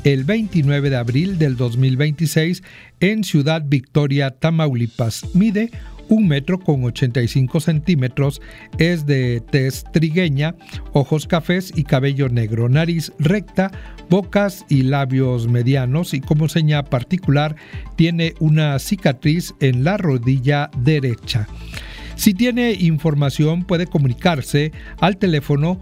el 29 de abril del 2026 en Ciudad Victoria, Tamaulipas. Mide 1 metro con 85 centímetros, es de tez trigueña, ojos cafés y cabello negro, nariz recta, bocas y labios medianos, y como seña particular tiene una cicatriz en la rodilla derecha. Si tiene información puede comunicarse al teléfono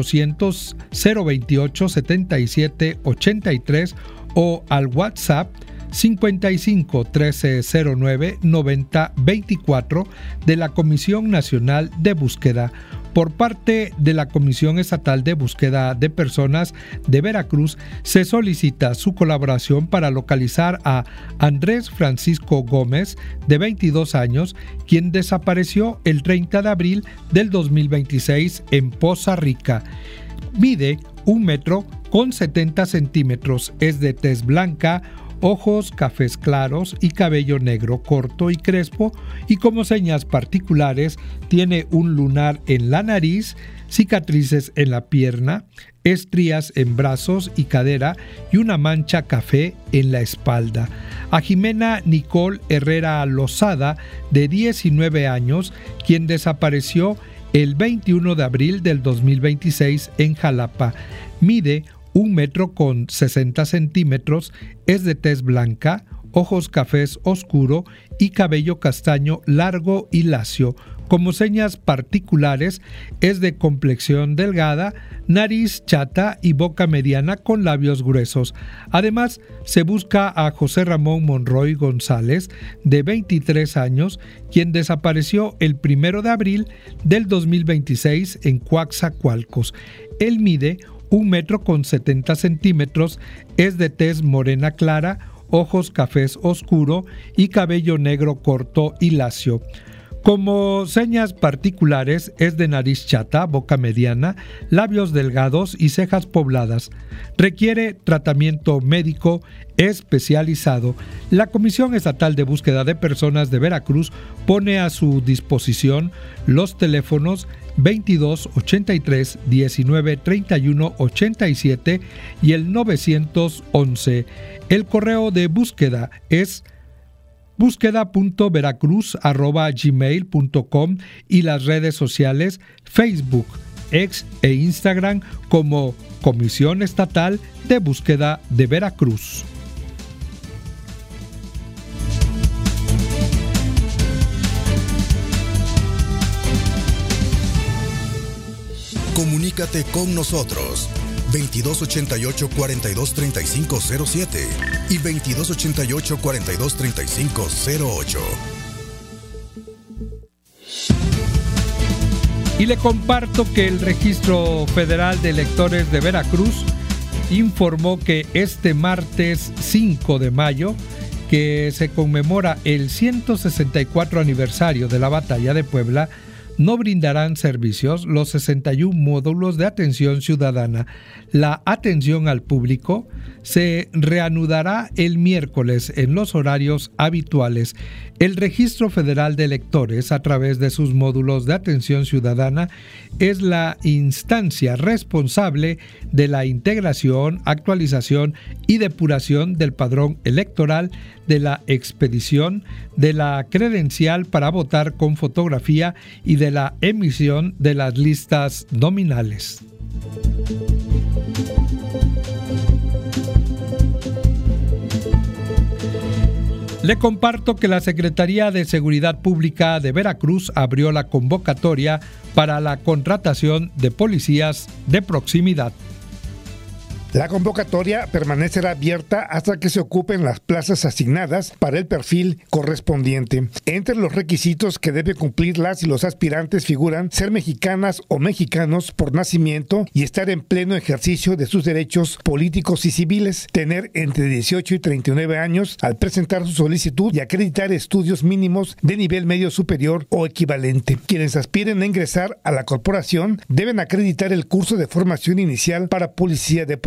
800-028-7783 o al WhatsApp 55 1309 90 24 de la Comisión Nacional de Búsqueda. Por parte de la Comisión Estatal de Búsqueda de Personas de Veracruz, se solicita su colaboración para localizar a Andrés Francisco Gómez, de 22 años, quien desapareció el 30 de abril del 2026 en Poza Rica. Mide 1 metro con 70 centímetros, es de tez blanca, ojos cafés claros y cabello negro corto y crespo, y como señas particulares tiene un lunar en la nariz, cicatrices en la pierna, estrías en brazos y cadera y una mancha café en la espalda. A Jimena Nicole Herrera Lozada, de 19 años, quien desapareció el 21 de abril del 2026 en Jalapa. Mide 1 metro con 60 centímetros, es de tez blanca, ojos cafés oscuro y cabello castaño largo y lacio. Como señas particulares es de complexión delgada, nariz chata y boca mediana con labios gruesos. Además, se busca a José Ramón Monroy González, de 23 años, quien desapareció el 1 de abril del 2026 en Coaxacualcos. Él mide 1 metro con 70 centímetros, es de tez morena clara, ojos cafés oscuro y cabello negro corto y lacio. Como señas particulares es de nariz chata, boca mediana, labios delgados y cejas pobladas. Requiere tratamiento médico especializado. La Comisión Estatal de Búsqueda de Personas de Veracruz pone a su disposición los teléfonos 22 83 19 31 87 y el 911. El correo de búsqueda es búsqueda.veracruz@gmail.com y las redes sociales Facebook, X e Instagram como Comisión Estatal de Búsqueda de Veracruz. Comunícate con nosotros 2288-423507 y 2288-423508. Y le comparto que el Registro Federal de Electores de Veracruz informó que este martes 5 de mayo, que se conmemora el 164 aniversario de la Batalla de Puebla, no brindarán servicios los 61 módulos de atención ciudadana. La atención al público se reanudará el miércoles en los horarios habituales. El Registro Federal de Electores, a través de sus módulos de atención ciudadana, es la instancia responsable de la integración, actualización y depuración del padrón electoral, de la expedición de la credencial para votar con fotografía y de la emisión de las listas nominales. Le comparto que la Secretaría de Seguridad Pública de Veracruz abrió la convocatoria para la contratación de policías de proximidad. La convocatoria permanecerá abierta hasta que se ocupen las plazas asignadas para el perfil correspondiente. Entre los requisitos que deben cumplir las y los aspirantes figuran ser mexicanas o mexicanos por nacimiento y estar en pleno ejercicio de sus derechos políticos y civiles, tener entre 18 y 39 años al presentar su solicitud y acreditar estudios mínimos de nivel medio superior o equivalente. Quienes aspiren a ingresar a la corporación deben acreditar el curso de formación inicial para policía de proximidad.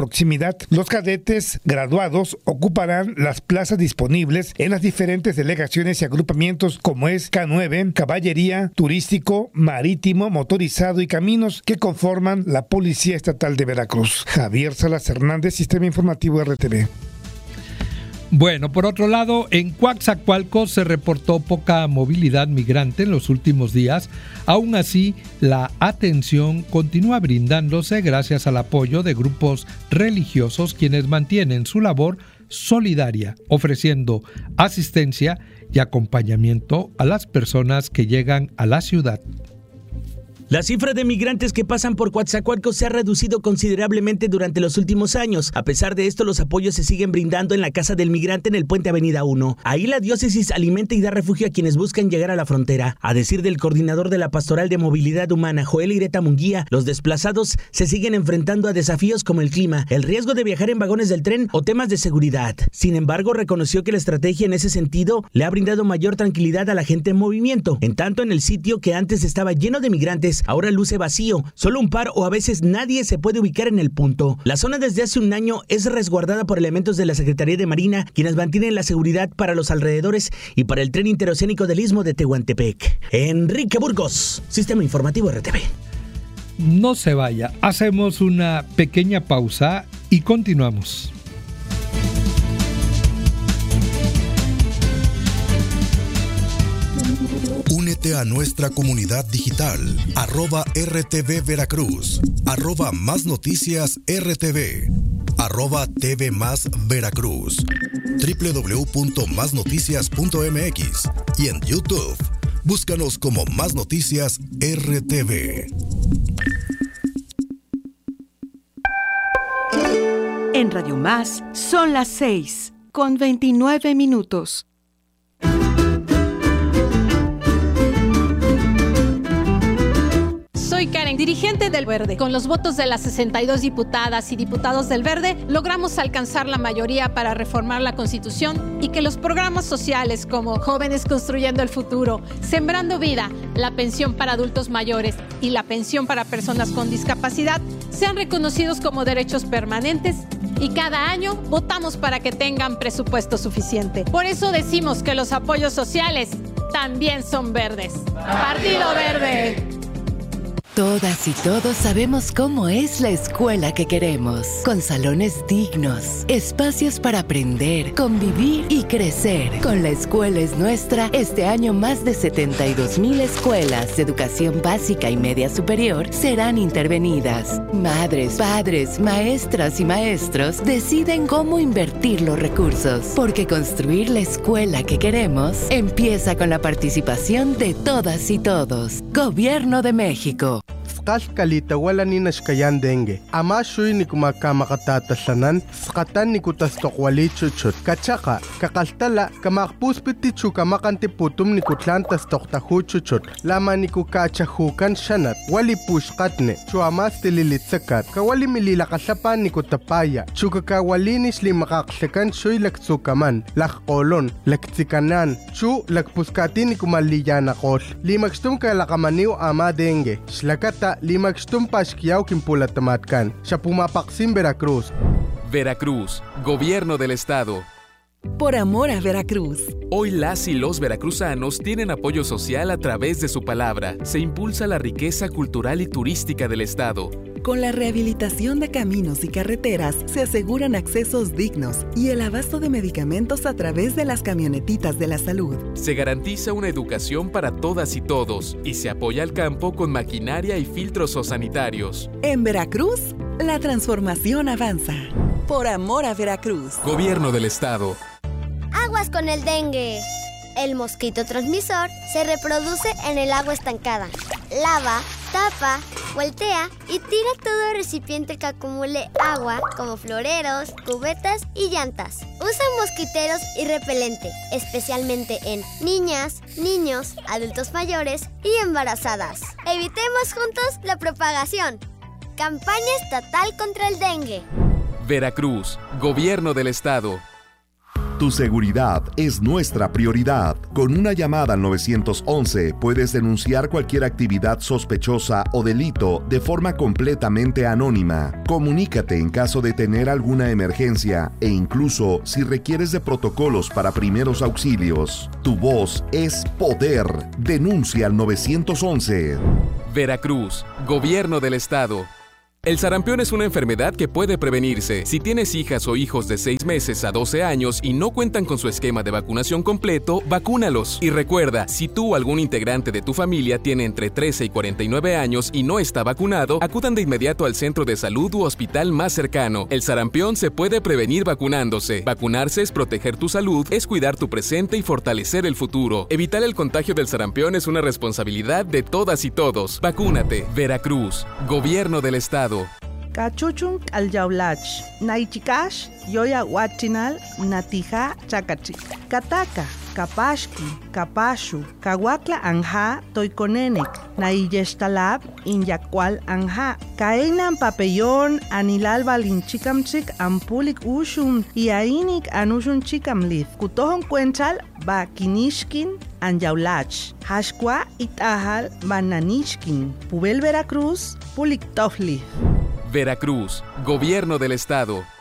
proximidad. Los cadetes graduados ocuparán las plazas disponibles en las diferentes delegaciones y agrupamientos como es K9, Caballería, Turístico, Marítimo, Motorizado y Caminos, que conforman la Policía Estatal de Veracruz. Javier Salas Hernández, Sistema Informativo RTV. Bueno, por otro lado, en Coatzacoalcos se reportó poca movilidad migrante en los últimos días. Aún así, la atención continúa brindándose gracias al apoyo de grupos religiosos quienes mantienen su labor solidaria, ofreciendo asistencia y acompañamiento a las personas que llegan a la ciudad. La cifra de migrantes que pasan por Coatzacoalcos se ha reducido considerablemente durante los últimos años. A pesar de esto, los apoyos se siguen brindando en la Casa del Migrante en el Puente Avenida 1. Ahí la diócesis alimenta y da refugio a quienes buscan llegar a la frontera. A decir del coordinador de la Pastoral de Movilidad Humana, Joel Ireta Munguía, los desplazados se siguen enfrentando a desafíos como el clima, el riesgo de viajar en vagones del tren o temas de seguridad. Sin embargo, reconoció que la estrategia en ese sentido le ha brindado mayor tranquilidad a la gente en movimiento. En tanto, en el sitio que antes estaba lleno de migrantes, ahora luce vacío. Solo un par o a veces nadie se puede ubicar en el punto. La zona desde hace un año es resguardada por elementos de la Secretaría de Marina, quienes mantienen la seguridad para los alrededores y para el tren interoceánico del Istmo de Tehuantepec. Enrique Burgos, Sistema Informativo RTV. No se vaya, hacemos una pequeña pausa y continuamos. Únete a nuestra comunidad digital, @RTV Veracruz, @Más Noticias RTV, @TV Más Veracruz, www.masnoticias.mx y en YouTube. Búscanos como Más Noticias RTV. En Radio Más son las 6:29. Soy Karen, dirigente del Verde. Con los votos de las 62 diputadas y diputados del Verde, logramos alcanzar la mayoría para reformar la Constitución y que los programas sociales como Jóvenes Construyendo el Futuro, Sembrando Vida, la pensión para adultos mayores y la pensión para personas con discapacidad sean reconocidos como derechos permanentes y cada año votamos para que tengan presupuesto suficiente. Por eso decimos que los apoyos sociales también son verdes. ¡Partido Verde! Todas y todos sabemos cómo es la escuela que queremos, con salones dignos, espacios para aprender, convivir y crecer. Con La Escuela es Nuestra, este año más de 72,000 escuelas de educación básica y media superior serán intervenidas. Madres, padres, maestras y maestros deciden cómo invertir los recursos, porque construir la escuela que queremos empieza con la participación de todas y todos. Gobierno de México. Kalita wala ni nashkayan dengue. Ama shuy ni kumakatatatlanan, skatan ni kutastokwali chuchut. Kachaka, kakaltala, kamakpuspiti chukamakanti putum ni kutlan tastoktahu chuchut. Lama ni kukachahukan shanat, wali pushkatne, chuamas tililitsakat, kawali mililakasapan ni kutapaya, chukakawalinis limakaklekan shuy laktsukaman, lakkolon, laktsikanan, chu lakpuskati ni kumaliyanakol. Limakstum kalakamaniw ama dengue. Shlakata limakstum pashkiyaw kimpulatamatkan. Shapumapaksim Veracruz. Veracruz, Gobierno del Estado. Por amor a Veracruz. Hoy las y los veracruzanos tienen apoyo social a través de su palabra. Se impulsa la riqueza cultural y turística del Estado. Con la rehabilitación de caminos y carreteras se aseguran accesos dignos y el abasto de medicamentos a través de las camionetitas de la salud. Se garantiza una educación para todas y todos y se apoya al campo con maquinaria y filtros sanitarios. En Veracruz, la transformación avanza. Por amor a Veracruz. Gobierno del Estado. Aguas con el dengue. El mosquito transmisor se reproduce en el agua estancada. Lava, tapa, voltea y tira todo recipiente que acumule agua, como floreros, cubetas y llantas. Usa mosquiteros y repelente, especialmente en niñas, niños, adultos mayores y embarazadas. Evitemos juntos la propagación. Campaña estatal contra el dengue. Veracruz, Gobierno del Estado. Tu seguridad es nuestra prioridad. Con una llamada al 911 puedes denunciar cualquier actividad sospechosa o delito de forma completamente anónima. Comunícate en caso de tener alguna emergencia e incluso si requieres de protocolos para primeros auxilios. Tu voz es poder. Denuncia al 911. Veracruz, Gobierno del Estado. El sarampión es una enfermedad que puede prevenirse. Si tienes hijas o hijos de 6 meses a 12 años y no cuentan con su esquema de vacunación completo, vacúnalos. Y recuerda, si tú o algún integrante de tu familia tiene entre 13 y 49 años y no está vacunado, acudan de inmediato al centro de salud u hospital más cercano. El sarampión se puede prevenir vacunándose. Vacunarse es proteger tu salud, es cuidar tu presente y fortalecer el futuro. Evitar el contagio del sarampión es una responsabilidad de todas y todos. Vacúnate. Veracruz, Gobierno del Estado. Cachuchun aljaulach, naichikash, yoya huachinal, natija chakachik. Kataka, kapashki, kapashu, kawakla anja, toikonenek, naiyestalab, inyakwal anja. Kaenan papellón, anilal balinchikamchik, ampulik ushun, iainik anushun chikamlith. Kutohon cuenchal, ba kinishkin, anjaulach. Hashkwa itahal, bananishkin. Pubel Veracruz, pulik tofli. Veracruz, Gobierno del Estado.